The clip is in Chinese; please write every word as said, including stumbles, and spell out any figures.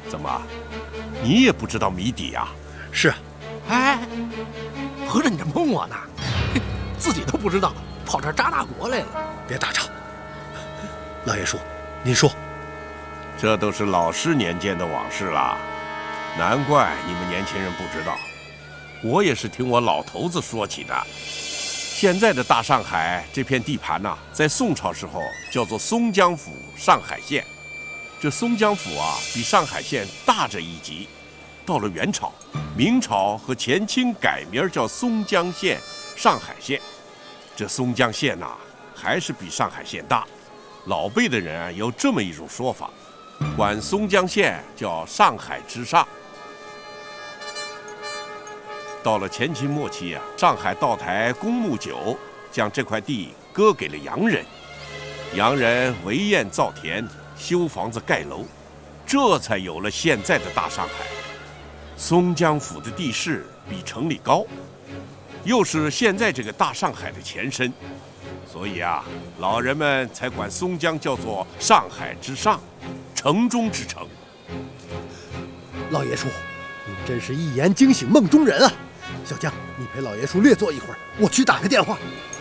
怎么，你也不知道谜底呀？ 是啊。 哎，合着你这蒙我呢？自己都不知道，跑这扎大国来了。 别打岔，老爷叔，您说。 这都是老师年间的往事了，难怪你们年轻人不知道。我也是听我老头子说起的。现在的大上海这片地盘呢、啊，在宋朝时候叫做松江府上海县。这松江府啊，比上海县大着一级。到了元朝、明朝和前清改名叫松江县、上海县。这松江县呐、啊，还是比上海县大。老辈的人啊，有这么一种说法，管松江县叫上海之上。到了前清末期啊，上海道台公墓九将这块地割给了洋人，洋人围堰造田，修房子盖楼，这才有了现在的大上海。松江府的地势比城里高，又是现在这个大上海的前身，所以啊，老人们才管松江叫做上海之上，城中之城。 老爷叔，您真是一言惊醒梦中人啊！小江，你陪老爷叔略坐一会儿，我去打个电话。